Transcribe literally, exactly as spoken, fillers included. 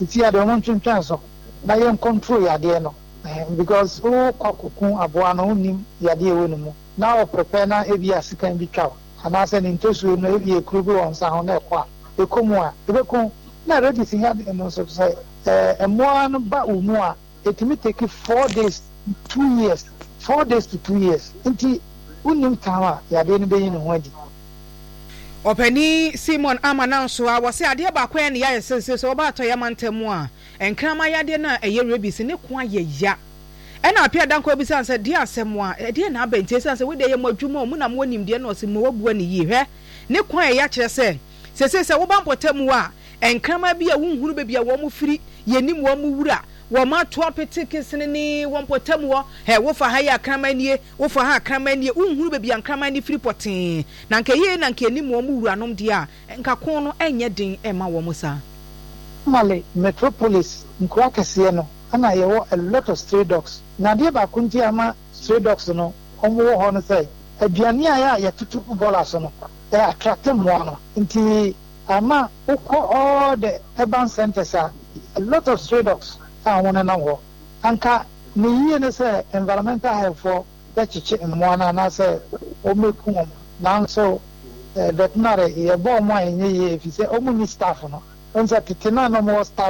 titi ade mo ntwentwan so na yɛn control yade no because o kwakuku aboa no nim yade ewo no mu na o prepare na ebi asikan bi twa ana se ne ntosuo no ebi ekuru bi won sa ho na ekwa ekomu a ebeko na ready sin yade no so say eh emoa no ba umu a etimi take four days two years four days to two years nti unim tawa yade no be yin ho adi Openi Simon Amananso a wose ade ba kwan ne ya yesese so ba to yamantamu a enkrama yade na eye rebis ne ko ayya ena apia danko bi san se de asem a de na abenti san se we de ye madwuma mu na mo nim de na o se mo wabu ne yi hwe ne ko ayya kire se sese se wo ba mpotamu a enkrama bi a wunhuru be bia wo mo firi yenim wo mo wura wo ma to apete kesene ni wo mpotamu wo he wo fa ha ya krama nie wo fa ha krama nie unhuru be bia krama ni firi poten na nka ye na nka enim wo mo wura nom de a nka kon no enye din e ma wo mo sa Male metropolis nkwa kese no ana ye wo a lot of stray dogs na de ba kunti ama stray dogs no omo wo ho no say aduane a ya ya tutu bola so no e attract mo no nti ama uko all the urban centers are a lot of stray dogs I want to know. Anka, me ye ne say environmental health for that chichi in Moana na say omekum now so veterinary ye bo mo ye if you say omu ni staff no once at no more staff